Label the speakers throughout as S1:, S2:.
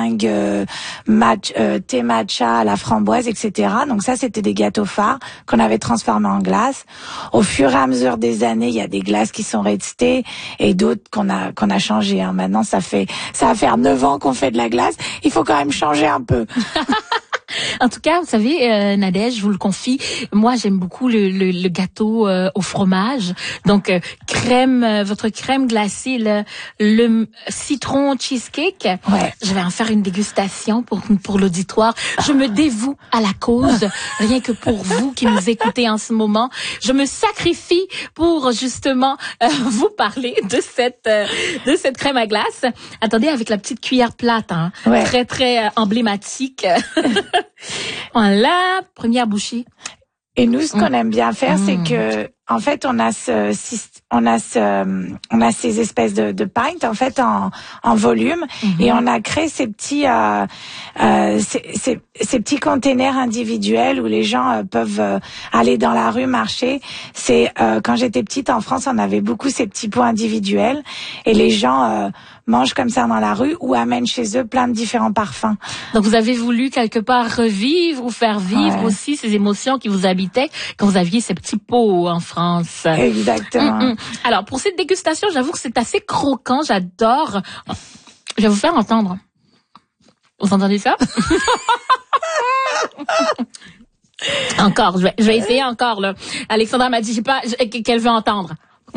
S1: meringue, thé matcha à la framboise, etc. Donc ça, c'était des gâteaux phares qu'on avait transformés en glace. Au fur et à mesure des années, il y a des glaces qui sont restées et d'autres qu'on a changé. Hein. Maintenant, ça va faire 9 ans qu'on fait de la glace. Il faut quand même changer un peu.
S2: En tout cas, vous savez, Nadège, je vous le confie, moi j'aime beaucoup le gâteau au fromage. Donc votre crème glacée, le citron cheesecake.
S1: Ouais.
S2: Je vais en faire une dégustation pour l'auditoire. Je me dévoue à la cause, rien que pour vous qui nous écoutez en ce moment. Je me sacrifie pour justement vous parler de cette crème à glace. Attendez, avec la petite cuillère plate, hein,
S1: ouais.
S2: Très très emblématique. Voilà, première bouchée.
S1: Et nous, ce qu'on aime bien faire, c'est que, en fait, on a ces espèces de pints, en fait, en volume, et on a créé ces petits containers individuels où les gens peuvent aller dans la rue, marcher. C'est quand j'étais petite en France, on avait beaucoup ces petits pots individuels, et les gens mangent comme ça dans la rue ou amènent chez eux plein de différents parfums.
S2: Donc vous avez voulu quelque part revivre ou faire vivre aussi ces émotions qui vous habitaient quand vous aviez ces petits pots en France.
S1: Exactement.
S2: Alors pour cette dégustation, j'avoue que c'est assez croquant, j'adore. Je vais vous faire entendre. Vous entendez ça? Encore, je vais essayer encore là. Alexandra m'a dit qu'elle veut entendre.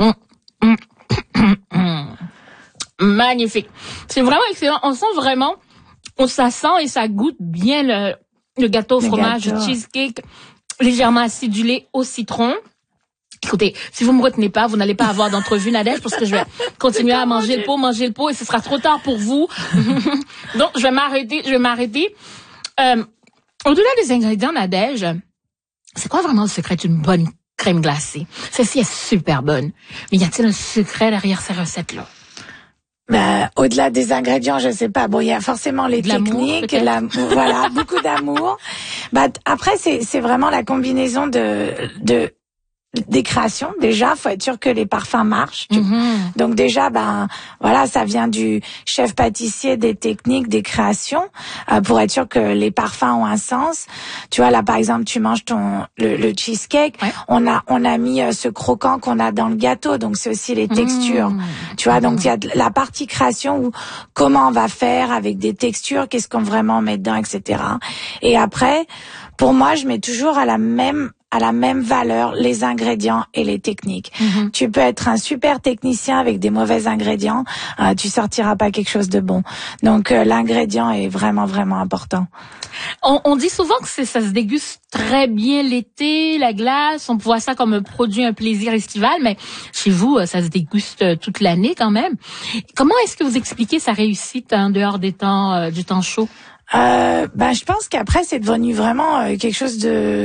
S2: Magnifique. C'est vraiment excellent. On sent vraiment, ça sent et ça goûte bien le gâteau au fromage, le cheesecake, légèrement acidulé au citron. Écoutez, si vous me retenez pas, vous n'allez pas avoir d'entrevue, Nadège, parce que je vais continuer à manger le pot, et ce sera trop tard pour vous. Donc, je vais m'arrêter. Au-delà des ingrédients, Nadège, c'est quoi vraiment le secret d'une bonne crème glacée? Celle-ci est super bonne. Mais y a-t-il un secret derrière ces recettes-là?
S1: Au-delà des ingrédients, je sais pas. Bon, il y a forcément les techniques, voilà, beaucoup d'amour. Après, c'est vraiment la combinaison des créations. Déjà, faut être sûr que les parfums marchent. Donc déjà, voilà, ça vient du chef pâtissier, des techniques, des créations, pour être sûr que les parfums ont un sens. Tu vois, là, par exemple, tu manges le cheesecake. Ouais. On a mis ce croquant qu'on a dans le gâteau. Donc c'est aussi les textures. Tu vois, donc il y a la partie création où comment on va faire avec des textures, qu'est-ce qu'on vraiment met dedans, etc. Et après, pour moi, je mets toujours à la même valeur les ingrédients et les techniques. Tu peux être un super technicien avec des mauvais ingrédients, tu sortiras pas quelque chose de bon. Donc l'ingrédient est vraiment vraiment important.
S2: On dit souvent que ça se déguste très bien l'été, la glace, on voit ça comme un produit, un plaisir estival, mais chez vous, ça se déguste toute l'année quand même. Comment est-ce que vous expliquez sa réussite en dehors des temps du temps chaud?
S1: Je pense qu'après c'est devenu vraiment quelque chose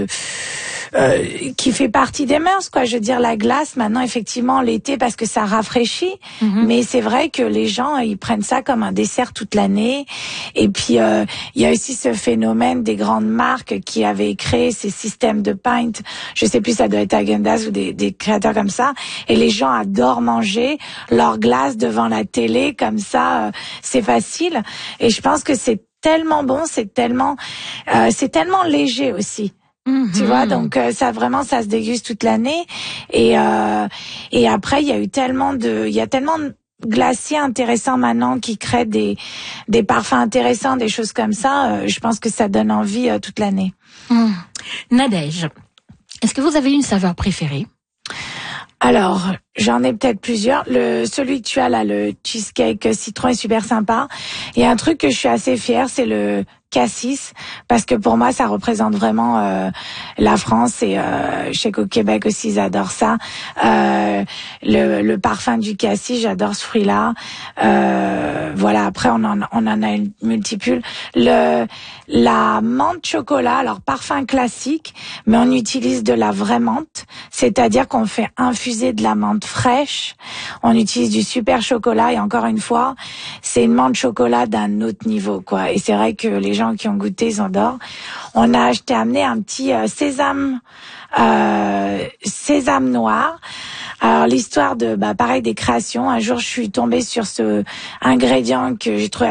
S1: qui fait partie des mœurs, quoi. Je veux dire, la glace, maintenant, effectivement, l'été, parce que ça rafraîchit. Mais c'est vrai que les gens, ils prennent ça comme un dessert toute l'année. Et puis, il y a aussi ce phénomène des grandes marques qui avaient créé ces systèmes de pints. Je sais plus, ça doit être Häagen-Dazs ou des créateurs comme ça. Et les gens adorent manger leur glace devant la télé, comme ça, c'est facile. Et je pense que c'est tellement bon, c'est tellement léger aussi. Tu vois, donc ça se déguste toute l'année et après il y a tellement de glaciers intéressants maintenant qui créent des parfums intéressants, des choses comme ça. Je pense que ça donne envie toute l'année.
S2: Nadège, est-ce que vous avez une saveur préférée?
S1: Alors, j'en ai peut-être plusieurs. Celui que tu as là, le cheesecake citron est super sympa. Il y a un truc que je suis assez fière, c'est le cassis, parce que pour moi ça représente vraiment la France et je sais qu'au Québec aussi ils adorent ça. Le parfum du cassis, j'adore ce fruit-là. Voilà, après on en a une multitude. La menthe chocolat, alors parfum classique, mais on utilise de la vraie menthe, c'est-à-dire qu'on fait infuser de la menthe fraîche. On utilise du super chocolat et encore une fois, c'est une menthe chocolat d'un autre niveau, quoi. Et c'est vrai que les gens qui ont goûté, ils adorent. On a amené un petit sésame noir. Alors l'histoire pareil des créations. Un jour, je suis tombée sur ce ingrédient que j'ai trouvé